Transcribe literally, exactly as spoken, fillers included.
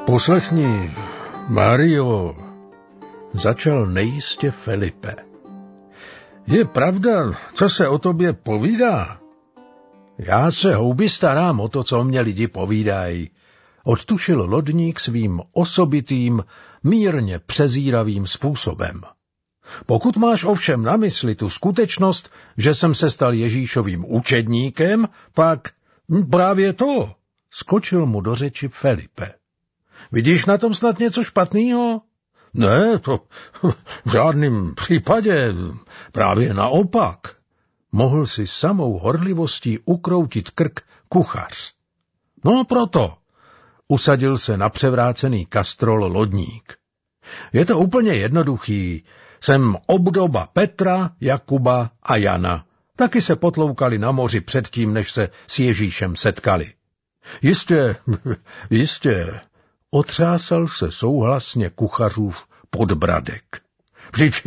Poslechni, Mario, začal nejistě Felipe. Je pravda, co se o tobě povídá? Já se houby starám o to, co mě lidi povídají, odtušil lodník svým osobitým, mírně přezíravým způsobem. Pokud máš ovšem na mysli tu skutečnost, že jsem se stal Ježíšovým učedníkem, pak právě to, skočil mu do řeči Felipe. Vidíš na tom snad něco špatného? Ne, to v žádném případě, právě naopak. Mohl si samou horlivostí ukroutit krk kuchař. No proto, usadil se na převrácený kastrol lodník. Je to úplně jednoduchý. Jsem obdoba Petra, Jakuba a Jana. Taky se potloukali na moři předtím, než se s Ježíšem setkali. Jistě, jistě, otřásal se souhlasně kuchařův podbradek. Vždyť